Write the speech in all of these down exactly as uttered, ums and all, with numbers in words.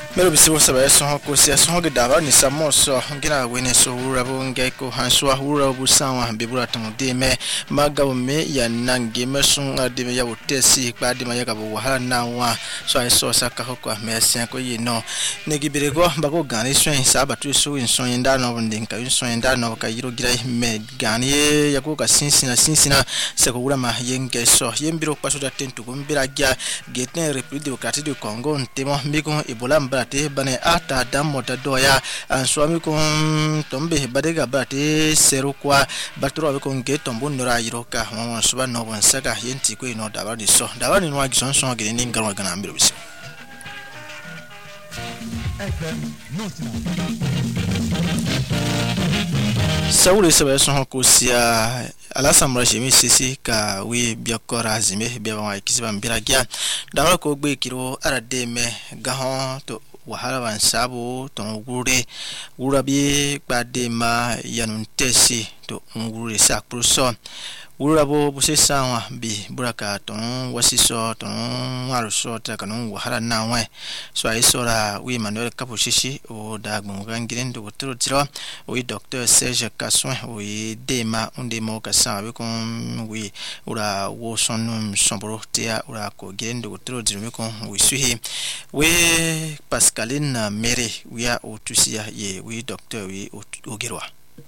Mero bisibo saba so ko sia so ge daba ni samo so ngina wene so wura bo ngai ko hanswa wura bu sanwa bebura tan de me maga me ya nange me sun ade me ya wotesi pa de ma ya ka bo wahala na wa so ai so saka ko me sen ko yi no ne gibere go ba ko gani so sa ba tu so in so inda no ndin ka so inda no ka yiro gira me gani ya ko ka sinsina sinsina se ko wura ma yenge so yembiro pa so da tentu ko mbira gya geten République démocratique du Congo ntemo mbiko Ebola mbate bane ata damota doya answami ko tombe badega bate seru kwa batro ko nge tombo nora yiroka mo suba no bon saka yenti ko ino daba ni so daba ni no agison so gele ni ngalo gana mbiro bisi Saúl sebe son ko sia ala samra jemi sisi ka we biakora zime biaba wa kisiba mbiragia dawra ko gbe kiro arade me gahon to wahala wan sabo to ngure urabi pade ma yanuntesi to ngure sakruso urabo busesa wa bi buraka to wasiso to waruso ta kanu wahala nawe so aisora we Manuel Kaposhishi o dagmu gangiren do tro tro we docteur Serge Kassoin we dema undemo kasa we kon we ura wo sonum somboro tia ura ko giren do tro tro we kon we suhi we Pascaline Mere we a otusia ye we docteur we ogirwa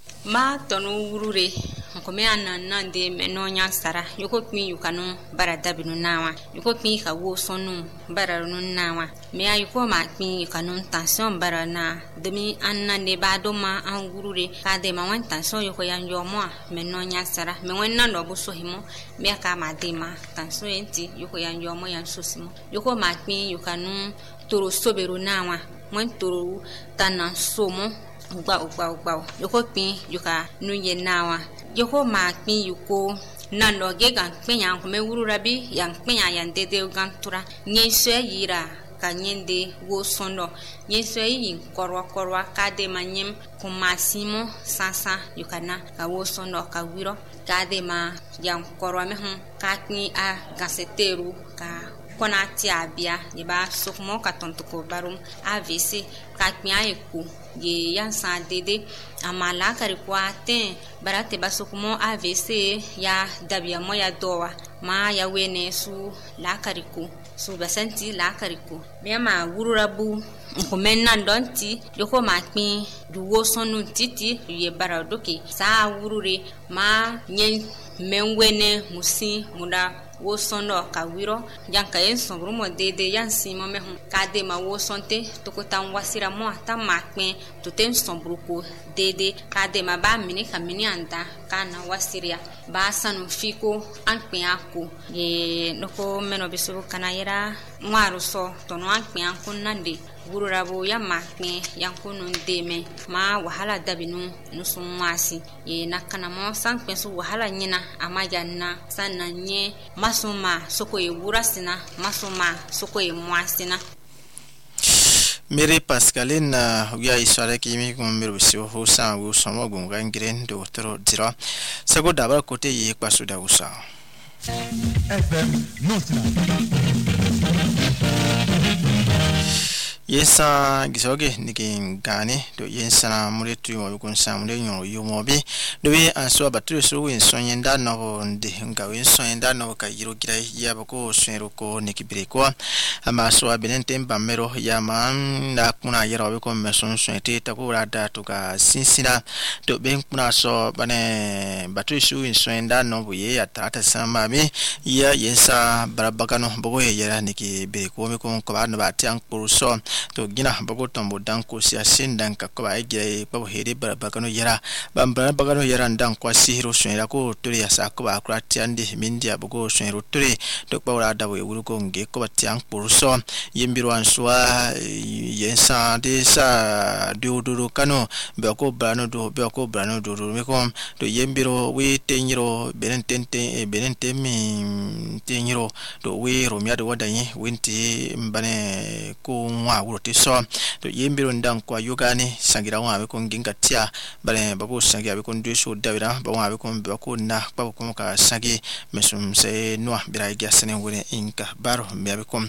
ma tonu wurure nkome anana de menonya sara yoko kwi yukanu bara dabinu nawa yoko kwi ka wo sonu bara nu nawa me ayiko ma kwi yukanu tension bara na demi anna ne bado ma an wurure ka de ma wan tension yoko yan yo mo menonya sara me wenna no bu so himo me aka ma de ma tension enti yoko yan yo mo yan so simo yoko ma kwi yukanu toro sobero nawa wen toro tanan somo Ugba ugba ugba yoko pin yuka nuye nawa yoko ma pin yuko nando ge gan pin yan ko me wurura bi yan pin yan dede gan tura nyeswe yira ka nyende wo sondo nyeswe yin korwa korwa ka de manyem ko masimo sansa yukana ka wo sondo ka wiro ka de ma yan korwa me hum ka pin a gaseteru ka kona ti abia ye ba sokmo ka tonto ko barum avc ka pin ayeku ye yansa dede amala kari kwa ten barate basokmo avc ya dabia moya dowa ma ya wene su la kariku su basanti la kariku me ma wururabu ko menna donti yoko ma pin duwo sonu titi ye baradoke sa wurure ma nyen menwene musi muda wo sondo ka wiro yanka yen sombru mo dede yansi mo mehun ka de ma wo sonte to ko tan wasira mo ta makpe to ten sombru ko dede ka de ma ba mini ka mini anda kana wasiria ba sanu fiko anpe ako ye noko meno bisu kana yera ngwaru so to no anpe anko nande wururabo ya makpe yankunu deme ma wahala dabinu nusumwasi ye nakana mo sankpe su wahala nyina amajanna sananye masuma soko e wurasina masuma soko e mwasina Mere Pascaline ya isara kimi ko mero siwo ho sa wo somo gunga ngren do tro zero sago daba kote ye kwasu da usa F M Notna Yesa gisoge niki gani do yensa muretu wa kunsa mure nyo yomobi do we anso batru so we sonyenda no ndi ngawe sonyenda no ka yiro gira ya bako swero ko niki breko ama so abenente mbamero ya man na kuna yero we ko meson swete ta ko rada to ka sinsina do ben kuna so bane batru so we sonyenda no buye ya tata sama mi ya yensa barabagano bogo yera niki breko me ko ko ba no ba tiang puruso to gina bago tombo danko sia sindan ka ko ay gire babo heri barabagano yara bambara bagano yara ndan kwa sihiro shwera ko turi ya sa ko akura tiandi mindia bago shwero turi to bawra dawo yuru ko nge ko batiang puruso yimbiro answa yensa de sa diodoro kano bako brano do bako brano do me ko to yimbiro we tenyiro benentente benente mi tenyiro do we romia do wadanyi winti mbane ko nwa wuro so to yembiro ndan kwa yogani sangira wa be ko nginga tia bale babo sangira be ko ndu so dawira ba wa be ko be ko na ba ko ka sangi mesum se no bira ga sene wure inka baro be be ko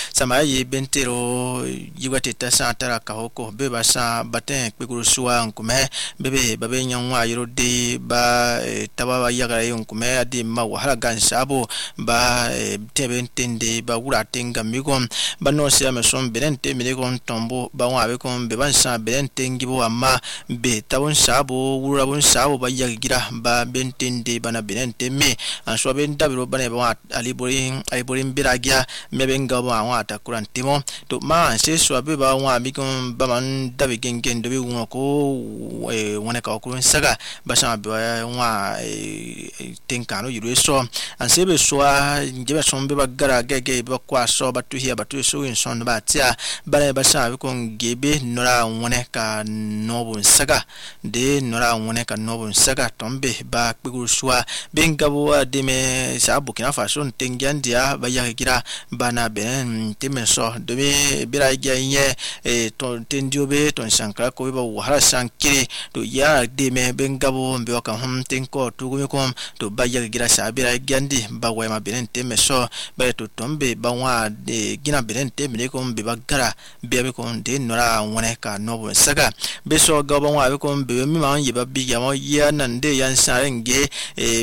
samaye bentero yigwate tasa tara kahoko be basa baten kweguru suwa nkume bebe babe nyanwa yirode ba taba yagara yonkume adi ma wahala gansabo ba tebe ntende ba wura tenga migo ba no se ameson berente milegon tombo ba wa be kon be bansa berente ngibo amma be tabon sabo wura bon sabo ba yagira ba bentende bana berente me anso be ndabiro bana ba alibori alibori mbiragia mebenga ba wa atakuran timo to ma se so be ba wa migon ba man dabe gengen do be won ko wona ka ko saga ba sa be wa tenkano yiro so anse be so ngebe so be ba gara gege ba kwa so ba tu hia ba tu so in son ba tia ba ba sa be ko ngebe nora wona ka nobo saga de nora wona ka nobo saga tombe ba kpeguru so bengabo de me sa Burkina Faso tengandia ba yagira bana ben teme so de be bira ganye e ton tendiobe ton sankra ko ba wahara sankire to ya de me bengabo be ka hum tenko to go ko to ba yagira sa bira gandi ba wa ma ben teme so ba to tombe ba wa de gina ben teme ko be ba gara be be ko de nora wona ka no saga be so ga ba wa be ko be mi ma yi ba bi ya mo ya nan de yan sa nge e